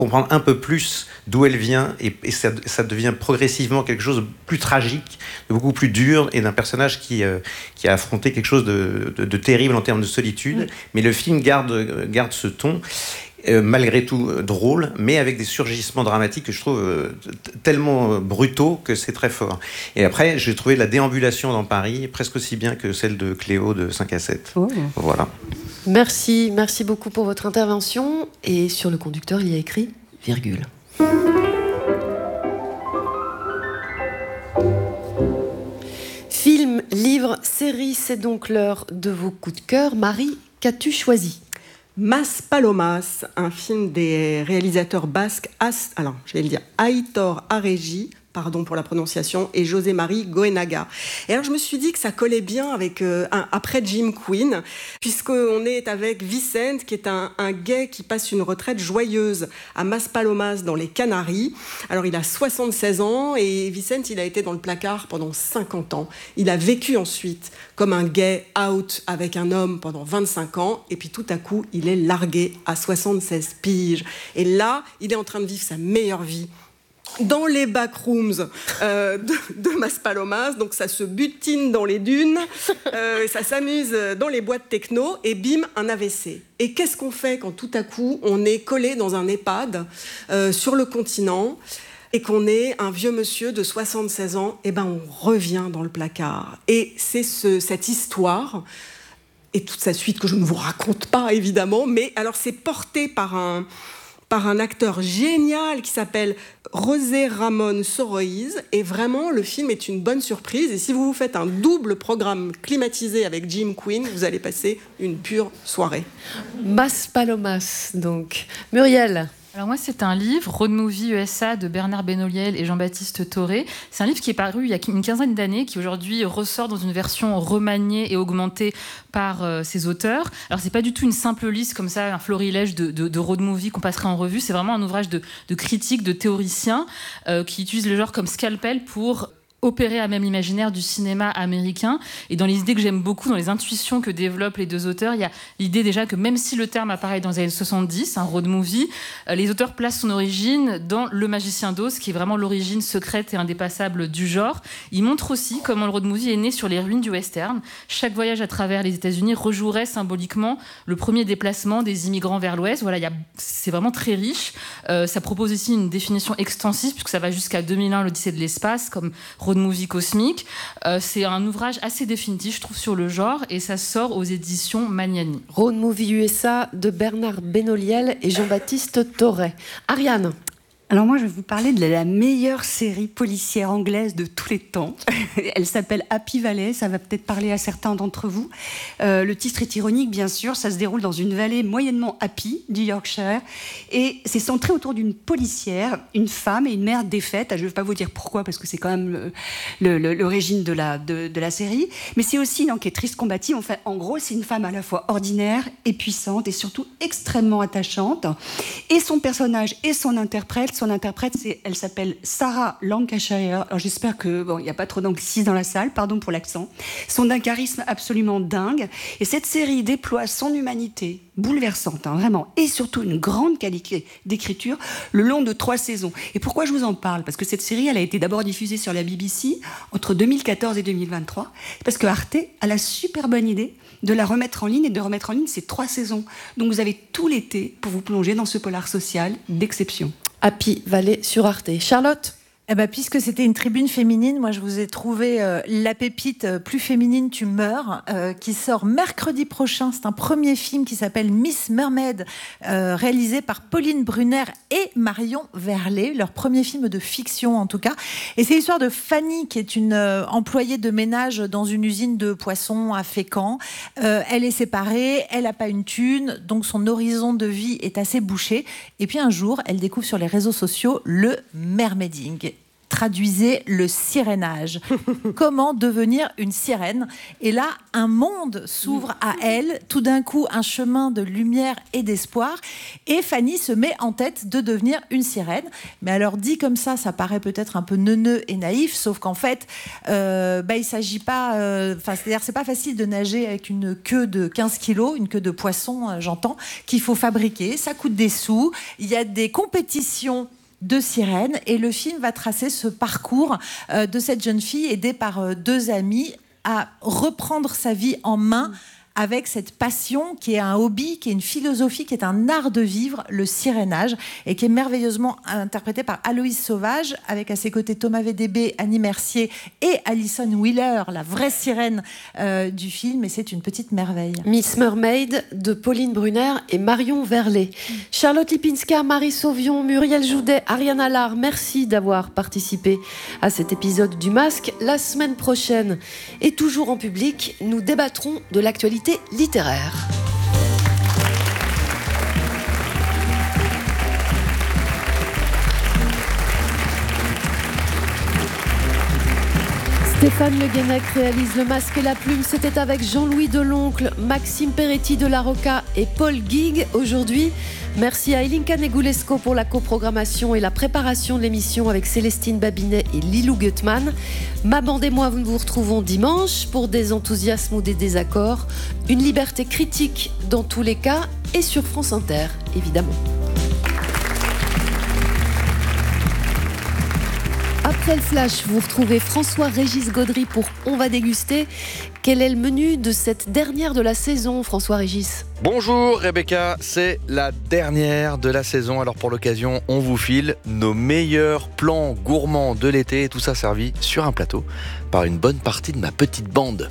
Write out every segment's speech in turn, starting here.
comprendre un peu plus d'où elle vient, et ça devient progressivement quelque chose de plus tragique, de beaucoup plus dur, et d'un personnage qui a affronté quelque chose de terrible en termes de solitude. Mais le film garde ce ton, malgré tout drôle, mais avec des surgissements dramatiques que je trouve tellement brutaux que c'est très fort. Et après, j'ai trouvé la déambulation dans Paris presque aussi bien que celle de Cléo de 5 à 7. Oh. Voilà. Merci beaucoup pour votre intervention. Et sur le conducteur, il y a écrit virgule. Film, livre, série, c'est donc l'heure de vos coups de cœur. Marie, qu'as-tu choisi ? Maspalomas, un film des réalisateurs basques, Aitor Arregi, pardon pour la prononciation, et José Marie Goenaga. Et alors je me suis dit que ça collait bien avec après Jim Queen, puisqu'on est avec Vicent, qui est un gay qui passe une retraite joyeuse à Maspalomas dans les Canaries. Alors il a 76 ans et Vicent, il a été dans le placard pendant 50 ans. Il a vécu ensuite comme un gay out avec un homme pendant 25 ans, et puis tout à coup il est largué à 76 piges. Et là, il est en train de vivre sa meilleure vie dans les backrooms de Maspalomas, donc ça se butine dans les dunes, ça s'amuse dans les boîtes techno, et bim, un AVC. Et qu'est-ce qu'on fait quand tout à coup on est collé dans un EHPAD sur le continent et qu'on est un vieux monsieur de 76 ans? Eh ben on revient dans le placard. Et c'est cette histoire et toute sa suite que je ne vous raconte pas évidemment, mais alors c'est porté par un acteur génial qui s'appelle José Ramón Soroiz, et vraiment le film est une bonne surprise. Et si vous faites un double programme climatisé avec Jim Queen, vous allez passer une pure soirée. Maspalomas, donc. Muriel. Alors moi, c'est un livre, Road Movie USA de Bernard Benoliel et Jean-Baptiste Toré. C'est un livre qui est paru il y a une quinzaine d'années, qui aujourd'hui ressort dans une version remaniée et augmentée par ses auteurs. Alors c'est pas du tout une simple liste comme ça, un florilège de road movie qu'on passerait en revue. C'est vraiment un ouvrage de critique, de théoricien qui utilise le genre comme scalpel pour opérer à même l'imaginaire du cinéma américain. Et dans les idées que j'aime beaucoup, dans les intuitions que développent les deux auteurs, il y a l'idée déjà que même si le terme apparaît dans les années 70, un road movie, les auteurs placent son origine dans Le Magicien d'Oz, qui est vraiment l'origine secrète et indépassable du genre. Ils montrent aussi comment le road movie est né sur les ruines du western. Chaque voyage à travers les États-Unis rejouerait symboliquement le premier déplacement des immigrants vers l'Ouest. Voilà, c'est vraiment très riche. Ça propose ici une définition extensive, puisque ça va jusqu'à 2001, l'Odyssée de l'espace, comme road movie cosmique. C'est un ouvrage assez définitif, je trouve, sur le genre, et ça sort aux éditions Magnani. Road Movie USA de Bernard Benoliel et Jean-Baptiste Toré. Ariane. Alors moi, je vais vous parler de la meilleure série policière anglaise de tous les temps. Elle s'appelle Happy Valley, ça va peut-être parler à certains d'entre vous. Le titre est ironique, bien sûr, ça se déroule dans une vallée moyennement happy du Yorkshire, et c'est centré autour d'une policière, une femme et une mère défaite. Je ne vais pas vous dire pourquoi, parce que c'est quand même l'origine de la série, mais c'est aussi une enquêtrice combative. Enfin, en gros, c'est une femme à la fois ordinaire et puissante, et surtout extrêmement attachante. Et son personnage et son interprète, elle s'appelle Sarah Lancashire. Alors j'espère que il n'y a pas trop d'anglicisme dans la salle, pardon pour l'accent. Sont d'un charisme absolument dingue. Et cette série déploie son humanité bouleversante, vraiment, et surtout une grande qualité d'écriture le long de 3 saisons. Et pourquoi je vous en parle? Parce que cette série, elle a été d'abord diffusée sur la BBC entre 2014 et 2023, parce que Arte a la super bonne idée de la remettre en ligne, et de remettre en ligne ces 3 saisons. Donc vous avez tout l'été pour vous plonger dans ce polar social d'exception. Happy Valley sur Arte. Charlotte? Puisque c'était une tribune féminine, moi je vous ai trouvé la pépite Plus féminine tu meurs, qui sort mercredi prochain. C'est un premier film qui s'appelle Miss Mermaid, réalisé par Pauline Brunner et Marion Verlet, leur premier film de fiction en tout cas. Et c'est l'histoire de Fanny, qui est une employée de ménage dans une usine de poissons à Fécamp. Elle est séparée, elle n'a pas une thune, donc son horizon de vie est assez bouché. Et puis un jour, elle découvre sur les réseaux sociaux le mermaiding. traduisez le sirénage. Comment devenir une sirène? Et là, un monde s'ouvre à elle, tout d'un coup, un chemin de lumière et d'espoir. Et Fanny se met en tête de devenir une sirène. Mais alors, dit comme ça paraît peut-être un peu neuneux et naïf, sauf qu'en fait, il s'agit pas... c'est-à-dire, c'est pas facile de nager avec une queue de 15 kilos, une queue de poisson, j'entends, qu'il faut fabriquer. Ça coûte des sous. Il y a des compétitions de sirènes et le film va tracer ce parcours de cette jeune fille aidée par deux amis à reprendre sa vie en main avec cette passion qui est un hobby, qui est une philosophie, qui est un art de vivre, le sirénage, et qui est merveilleusement interprété par Aloïse Sauvage, avec à ses côtés Thomas VDB, Annie Mercier et Alison Wheeler, la vraie sirène du film, et c'est une petite merveille. Miss Mermaid de Pauline Brunner et Marion Verlet. Charlotte Lipinska, Marie Sauvion, Muriel Joudet, Ariane Allard, merci d'avoir participé à cet épisode du Masque. La semaine prochaine, et toujours en public, nous débattrons de l'actualité littéraire. Stéphane Le Guenec réalise Le Masque et la Plume. C'était avec Jean-Louis Deloncle, Maxime Peretti de La Rocca et Paul Guigues aujourd'hui. Merci à Elinka Negulesco pour la coprogrammation et la préparation de l'émission avec Célestine Babinet et Lilou Gutmann. Ma bande et moi, nous vous retrouvons dimanche pour des enthousiasmes ou des désaccords. Une liberté critique dans tous les cas et sur France Inter, évidemment. Après le flash, vous retrouvez François-Régis Gaudry pour On va déguster. Quel est le menu de cette dernière de la saison, François-Régis ? Bonjour Rebecca, c'est la dernière de la saison. Alors pour l'occasion, on vous file nos meilleurs plans gourmands de l'été. Et tout ça servi sur un plateau par une bonne partie de ma petite bande.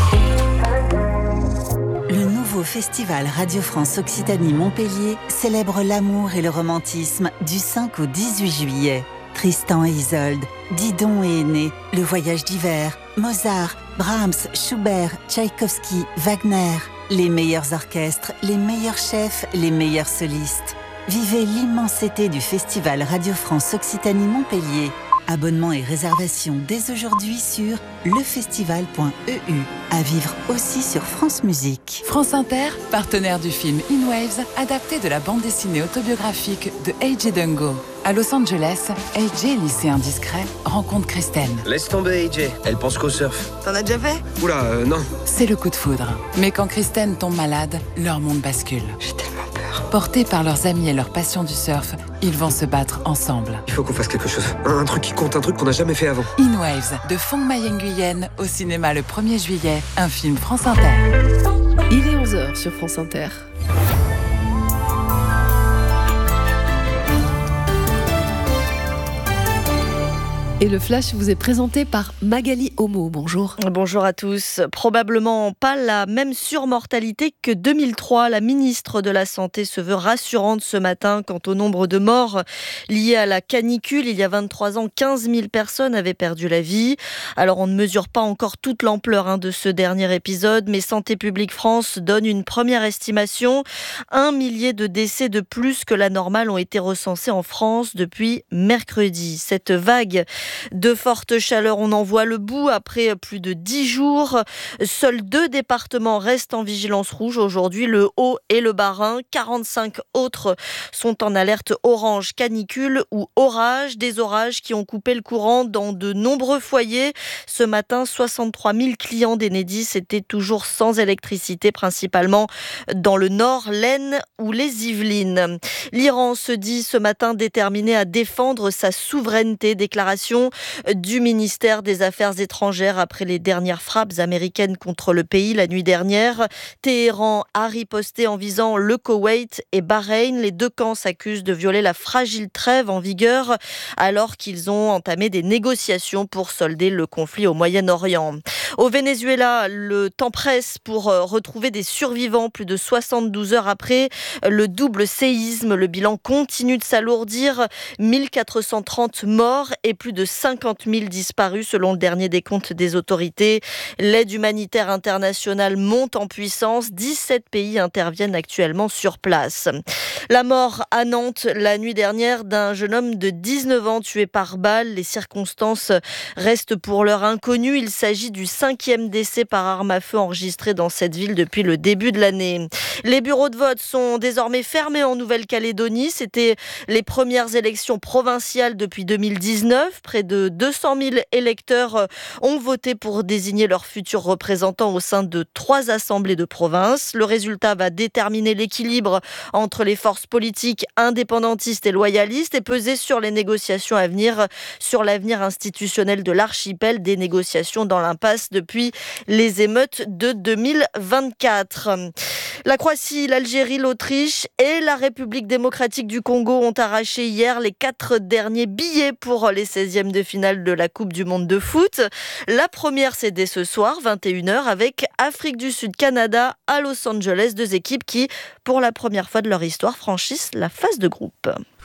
Le nouveau festival Radio France Occitanie Montpellier célèbre l'amour et le romantisme du 5 au 18 juillet. Tristan et Isolde, Didon et Aîné, Le Voyage d'hiver, Mozart, Brahms, Schubert, Tchaïkovski, Wagner. Les meilleurs orchestres, les meilleurs chefs, les meilleurs solistes. Vivez l'immense été du festival Radio France Occitanie Montpellier. Abonnements et réservations dès aujourd'hui sur lefestival.eu. À vivre aussi sur France Musique. France Inter, partenaire du film In Waves, adapté de la bande dessinée autobiographique de A.J. Dungo. À Los Angeles, A.J., lycéen discret, rencontre Kristen. Laisse tomber A.J., elle pense qu'au surf. T'en as déjà fait ? Oula, non. C'est le coup de foudre. Mais quand Kristen tombe malade, leur monde bascule. J'ai tellement peur. Portés par leurs amis et leur passion du surf, ils vont se battre ensemble. Il faut qu'on fasse quelque chose. Un truc qui compte, un truc qu'on n'a jamais fait avant. In Waves, de Phong Mai Nguyen, au cinéma le 1er juillet, un film France Inter. Il est 11h sur France Inter. Et le flash vous est présenté par Magali Homo. Bonjour. Bonjour à tous. Probablement pas la même surmortalité que 2003. La ministre de la Santé se veut rassurante ce matin quant au nombre de morts liés à la canicule. Il y a 23 ans, 15 000 personnes avaient perdu la vie. Alors on ne mesure pas encore toute l'ampleur de ce dernier épisode, mais Santé publique France donne une première estimation. 1 millier de décès de plus que la normale ont été recensés en France depuis mercredi. Cette vague de forte chaleur, on en voit le bout après plus de 10 jours. Seuls 2 départements restent en vigilance rouge aujourd'hui, le Haut et le Bas-Rhin. 45 autres sont en alerte orange canicule ou orage. Des orages qui ont coupé le courant dans de nombreux foyers. Ce matin, 63 000 clients d'Enedis étaient toujours sans électricité, principalement dans le Nord, l'Aisne ou les Yvelines. L'Iran se dit ce matin déterminé à défendre sa souveraineté. Déclaration du ministère des Affaires étrangères après les dernières frappes américaines contre le pays la nuit dernière. Téhéran a riposté en visant le Koweït et Bahreïn. Les 2 camps s'accusent de violer la fragile trêve en vigueur alors qu'ils ont entamé des négociations pour solder le conflit au Moyen-Orient. Au Venezuela, le temps presse pour retrouver des survivants plus de 72 heures après le double séisme. Le bilan continue de s'alourdir. 1430 morts et plus de 50 000 disparus selon le dernier décompte des autorités. L'aide humanitaire internationale monte en puissance. 17 pays interviennent actuellement sur place. La mort à Nantes la nuit dernière d'un jeune homme de 19 ans tué par balle. Les circonstances restent pour l'heure inconnues. Il s'agit du 5e décès par arme à feu enregistré dans cette ville depuis le début de l'année. Les bureaux de vote sont désormais fermés en Nouvelle-Calédonie. C'était les premières élections provinciales depuis 2019. Près de 200 000 électeurs ont voté pour désigner leurs futurs représentants au sein de 3 assemblées de province. Le résultat va déterminer l'équilibre entre les forces politiques indépendantistes et loyalistes et peser sur les négociations à venir, sur l'avenir institutionnel de l'archipel, des négociations dans l'impasse depuis les émeutes de 2024. La Croatie, l'Algérie, l'Autriche et la République démocratique du Congo ont arraché hier les 4 derniers billets pour les 16e de finale de la Coupe du monde de foot. La première, c'est dès ce soir, 21h, avec Afrique du Sud-Canada à Los Angeles, 2 équipes qui, pour la première fois de leur histoire, franchissent la phase de groupe.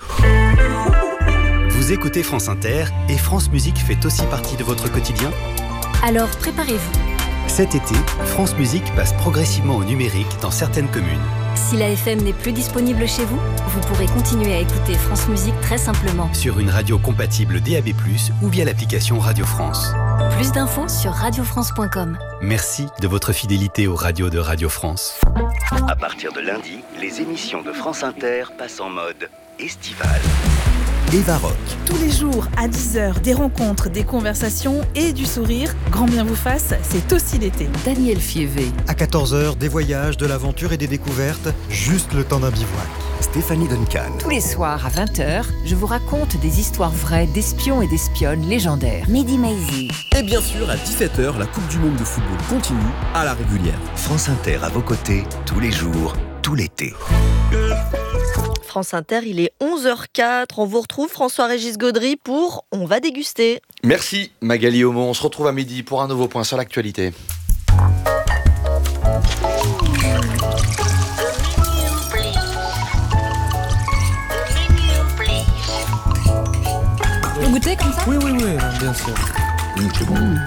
Vous écoutez France Inter et France Musique fait aussi partie de votre quotidien ? Alors préparez-vous. Cet été, France Musique passe progressivement au numérique dans certaines communes. Si la FM n'est plus disponible chez vous, vous pourrez continuer à écouter France Musique très simplement. Sur une radio compatible DAB+, ou via l'application Radio France. Plus d'infos sur radiofrance.com. Merci de votre fidélité aux radios de Radio France. À partir de lundi, les émissions de France Inter passent en mode estival. Eva Rock. Tous les jours à 10h, des rencontres, des conversations et du sourire. Grand bien vous fasse, c'est aussi l'été. Daniel Fievé. À 14h, des voyages, de l'aventure et des découvertes, juste le temps d'un bivouac. Stéphanie Duncan. Tous les soirs à 20h, je vous raconte des histoires vraies d'espions et d'espionnes légendaires. Mehdi Maizi. Et bien sûr, à 17h, la Coupe du Monde de football continue à la régulière. France Inter à vos côtés, tous les jours, tout l'été. France Inter, il est 11h04. On vous retrouve François-Régis Gaudry pour On va déguster. Merci Magali Homo. On se retrouve à midi pour un nouveau point sur l'actualité. Vous goûtez comme ça ? Oui, bien sûr. C'est bon.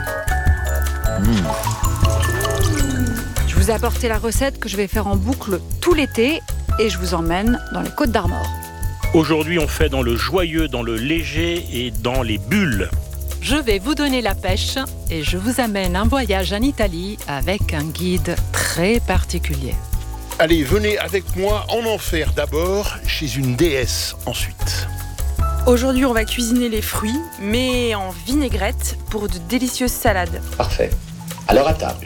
Je vous ai apporté la recette que je vais faire en boucle tout l'été et je vous emmène dans les Côtes d'Armor. Aujourd'hui, on fait dans le joyeux, dans le léger et dans les bulles. Je vais vous donner la pêche et je vous amène un voyage en Italie avec un guide très particulier. Allez, venez avec moi en enfer d'abord, chez une déesse ensuite. Aujourd'hui, on va cuisiner les fruits, mais en vinaigrette pour de délicieuses salades. Parfait. Alors à table.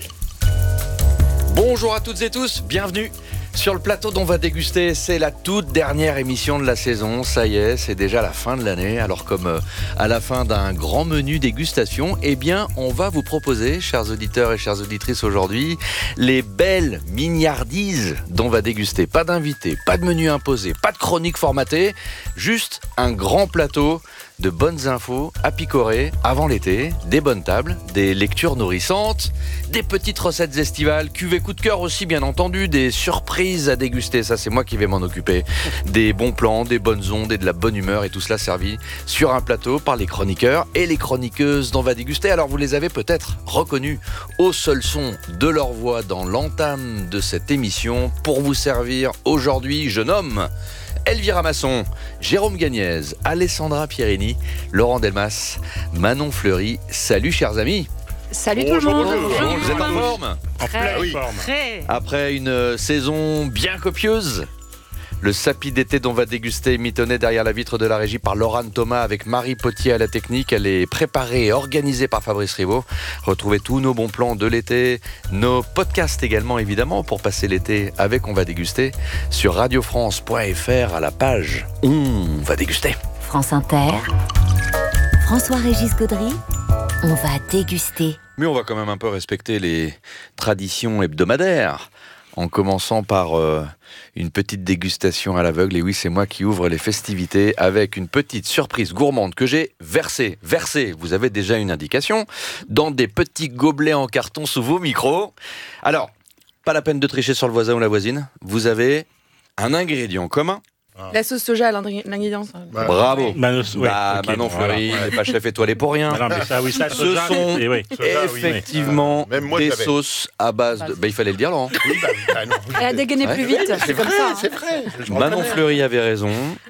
Bonjour à toutes et tous, bienvenue sur le plateau d'On va déguster. C'est la toute dernière émission de la saison, ça y est, c'est déjà la fin de l'année. Alors comme à la fin d'un grand menu dégustation, eh bien on va vous proposer, chers auditeurs et chères auditrices aujourd'hui, les belles mignardises d'On va déguster. Pas d'invités, pas de menu imposé, pas de chronique formatée, juste un grand plateau de bonnes infos à picorer avant l'été, des bonnes tables, des lectures nourrissantes, des petites recettes estivales, cuvées coup de cœur aussi bien entendu, des surprises à déguster, ça c'est moi qui vais m'en occuper, des bons plans, des bonnes ondes et de la bonne humeur et tout cela servi sur un plateau par les chroniqueurs et les chroniqueuses d'On va déguster. Alors vous les avez peut-être reconnus au seul son de leur voix dans l'entame de cette émission. Pour vous servir aujourd'hui, je nomme Elvira Masson, Jérôme Gagnez, Alessandra Pierini, Laurent Delmas, Manon Fleury. Salut chers amis. Salut tout le monde. Bonjour. Vous êtes en forme ? Très. Après une saison bien copieuse, le sapi d'été d'On va déguster mitonné derrière la vitre de la régie par Laurent Thomas avec Marie Potier à la technique. Elle est préparée et organisée par Fabrice Rivaud. Retrouvez tous nos bons plans de l'été, nos podcasts également évidemment pour passer l'été avec On va déguster sur radiofrance.fr à la page On va déguster. France Inter, François-Régis Gaudry, On va déguster. Mais on va quand même un peu respecter les traditions hebdomadaires. En commençant par une petite dégustation à l'aveugle. Et oui, c'est moi qui ouvre les festivités avec une petite surprise gourmande que j'ai versée, vous avez déjà une indication, dans des petits gobelets en carton sous vos micros. Alors, pas la peine de tricher sur le voisin ou la voisine. Vous avez un ingrédient commun La sauce soja, l'ingrédient. Bravo. Manon Fleury n'est pas chef étoilé pour rien. Non, mais ça, oui, ça, Ce sont effectivement Même moi, des je l'avais. sauces à base de... il fallait le dire, Laurent. Oui, non. Elle a dégainé Ouais. plus vite. C'est comme vrai, ça. c'est vrai. Je Manon reconnais. Fleury avait raison.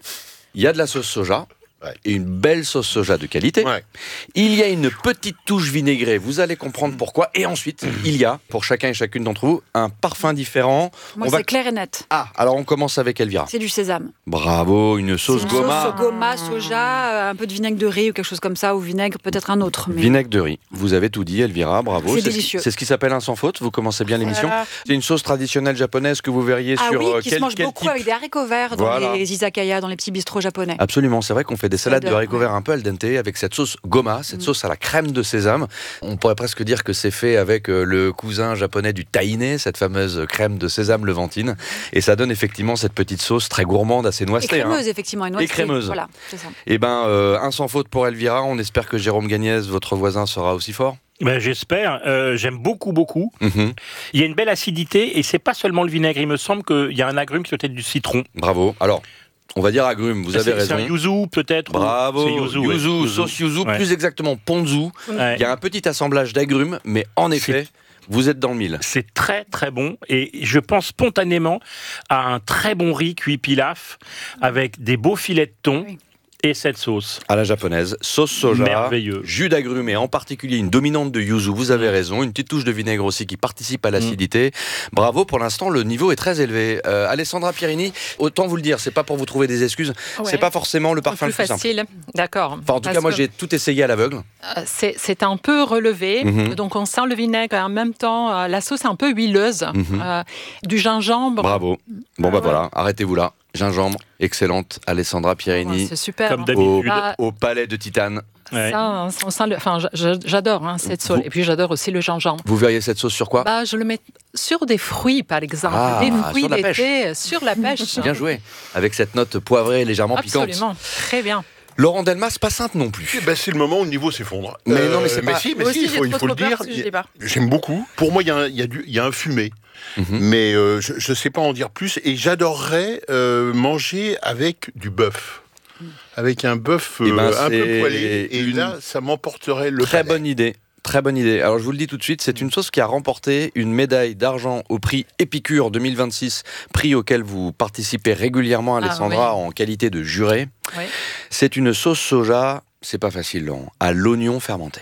Il y a de la sauce soja. Et une belle sauce soja de qualité. Il y a une petite touche vinaigrée, vous allez comprendre pourquoi. Et ensuite, il y a, pour chacun et chacune d'entre vous, un parfum différent. Moi, c'est clair et net. Ah, alors on commence avec Elvira. C'est du sésame. Bravo, une sauce Sauce goma. goma, soja, un peu de vinaigre de riz ou quelque chose comme ça, ou vinaigre peut-être un autre. Mais... Vinaigre de riz. Vous avez tout dit, Elvira, bravo. C'est délicieux. C'est ce qui s'appelle un sans faute, vous commencez bien l'émission. Voilà. C'est une sauce traditionnelle japonaise que vous verriez Ah sur oui, qui se mange quel beaucoup type. avec des haricots verts dans Voilà. les izakaya, dans les petits bistrots japonais. Absolument, c'est vrai qu'on fait des salades de J'adore, haricots verts un peu al dente avec cette sauce goma, cette sauce à la crème de sésame. On pourrait presque dire que c'est fait avec le cousin japonais du tahine, cette fameuse crème de sésame levantine. Et ça donne effectivement cette petite sauce très gourmande, assez Et noisette. crémeuse, effectivement. Et crémeuse. Voilà, c'est ça. Et un sans faute pour Elvira. On espère que Jérôme Gagnès, votre voisin, sera aussi fort. Ben, j'espère. J'aime beaucoup. Mhm. Il y a une belle acidité et c'est pas seulement le vinaigre. Il me semble qu'il y a un agrume qui doit être du citron. Bravo. Alors, on va dire agrumes, vous avez raison. C'est un yuzu peut-être. Bravo, C'est yuzu, sauce yuzu, Ouais. plus exactement ponzu. Ouais. Il y a un petit assemblage d'agrumes, mais en effet, vous êtes dans le mille. C'est très très bon et je pense spontanément à un très bon riz cuit pilaf avec des beaux filets de thon et cette sauce. À la japonaise, sauce soja, Merveilleux. jus d'agrumes et en particulier une dominante de yuzu, vous avez raison, une petite touche de vinaigre aussi qui participe à l'acidité. Bravo, pour l'instant le niveau est très élevé. Alessandra Pierini, autant vous le dire, c'est pas pour vous trouver des excuses, Ouais. c'est pas forcément le parfum le plus simple. facile, d'accord. Enfin, en tout cas, moi j'ai tout essayé à l'aveugle. C'est un peu relevé, Mhm. donc on sent le vinaigre et en même temps la sauce est un peu huileuse, Mhm. du gingembre. Bravo. Bon bah voilà, arrêtez-vous là. Gingembre, excellente, Alessandra Pierini. C'est super. Comme hein. d'habitude. Ah, Au palais de Titane. ça, on sent enfin, j'adore cette sauce. Et puis j'adore aussi le gingembre. Vous verriez cette sauce sur quoi? Bah, je le mets sur des fruits, par exemple. Ah, des fruits sur la d'été, sur la pêche. Bien joué. Avec cette note poivrée légèrement piquante. Absolument, très bien. Laurent Delmas, pas simple non plus. C'est le moment où le niveau s'effondre. Mais non, mais c'est pas- si, Moi aussi, il faut j'ai trop le peur dire. parce que je l'ai pas. J'aime beaucoup. Pour moi, il y a un fumé. Mais je ne sais pas en dire plus. Et j'adorerais manger avec du bœuf. Avec un bœuf Eh ben, un peu c'est poêlé. Et une là, ça m'emporterait le Très palais. bonne idée. Très bonne idée. Alors je vous le dis tout de suite, c'est une sauce qui a remporté une médaille d'argent au prix Épicure 2026, prix auquel vous participez régulièrement, Alessandra, en qualité de juré. Oui. C'est une sauce soja, c'est pas facile, Laurent, à l'oignon fermenté.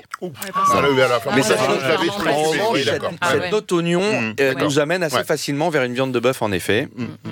Mais ça, cette note oignon nous amène assez facilement vers une viande de bœuf, en effet.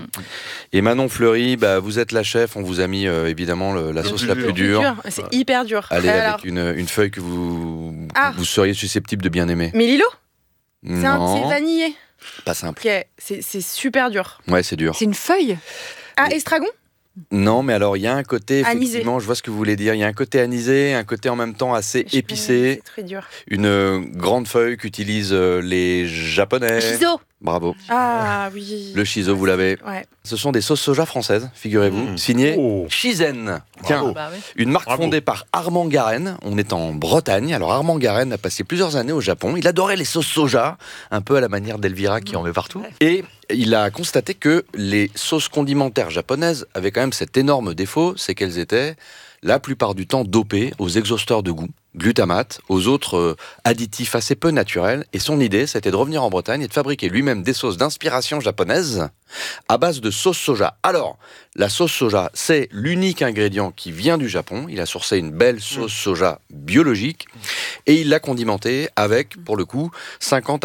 Et Manon Fleury, vous êtes la chef, on vous a mis évidemment la sauce la plus dure. C'est hyper dur. Allez, Alors, avec une feuille que vous seriez susceptible de bien aimer. Mais Lilo C'est Non, vanillé. pas simple. Ok, c'est super dur. Ouais, c'est dur. C'est une feuille. Ah, estragon Non, mais alors il y a un côté, Anisé. effectivement, je vois ce que vous voulez dire. Il y a un côté anisé, un côté en même temps assez épicé. C'est très dur. Une grande feuille qu'utilisent les Japonais. Shiso. Bravo. Ah oui. Le shiso, vous l'avez. Ouais. Ce sont des sauces soja françaises, figurez-vous, signées Shizen. Tiens, Bah oui. une marque fondée par Armand Garenne. On est en Bretagne. Alors Armand Garenne a passé plusieurs années au Japon. Il adorait les sauces soja, un peu à la manière d'Elvira qui en met partout. Et il a constaté que les sauces condimentaires japonaises avaient quand même cet énorme défaut, c'est qu'elles étaient la plupart du temps dopées aux exhausteurs de goût, glutamate, aux autres additifs assez peu naturels. Et son idée, c'était de revenir en Bretagne et de fabriquer lui-même des sauces d'inspiration japonaise à base de sauce soja. Alors, la sauce soja, c'est l'unique ingrédient qui vient du Japon. Il a sourcé une belle sauce soja biologique et il l'a condimentée avec, pour le coup, 50 à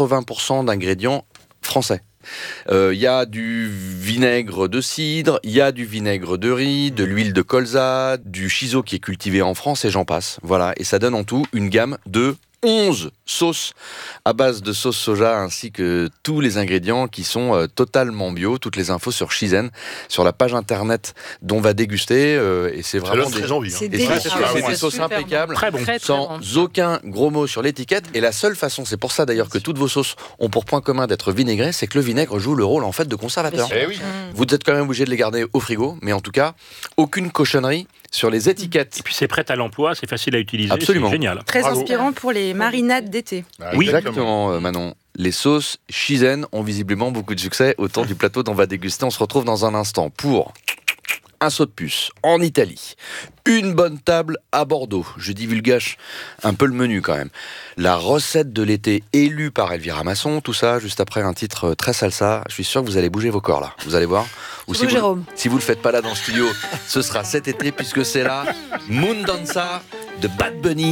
80% d'ingrédients français. Il y a du vinaigre de cidre, il y a du vinaigre de riz, de l'huile de colza, du shiso qui est cultivé en France et j'en passe. Voilà, et ça donne en tout une gamme de 11 sauces à base de sauce soja ainsi que tous les ingrédients qui sont totalement bio. Toutes les infos sur Shizen, sur la page internet dont on va déguster. Et c'est vraiment donne très envie. C'est et délicieux. c'est des sauces impeccables, Très bon. sans aucun gros mot sur l'étiquette. Et la seule façon, c'est pour ça d'ailleurs que toutes vos sauces ont pour point commun d'être vinaigrées, c'est que le vinaigre joue le rôle en fait de conservateur. Eh oui. Vous êtes quand même obligé de les garder au frigo, mais en tout cas, aucune cochonnerie sur les étiquettes. Et puis c'est prêt à l'emploi, c'est facile à utiliser, Absolument. c'est génial. Très Bravo. inspirant pour les marinades d'été. Oui, Exactement, Manon. Les sauces Shizen ont visiblement beaucoup de succès autour du plateau dont on va déguster. On se retrouve dans un instant pour un saut de puce en Italie, une bonne table à Bordeaux. Je divulgage un peu le menu quand même. La recette de l'été élue par Elvira Masson, tout ça juste après un titre très salsa. Je suis sûr que vous allez bouger vos corps là. Vous allez voir. Ou si vous le faites pas là dans le studio, ce sera cet été puisque c'est la Mundanza de Bad Bunny.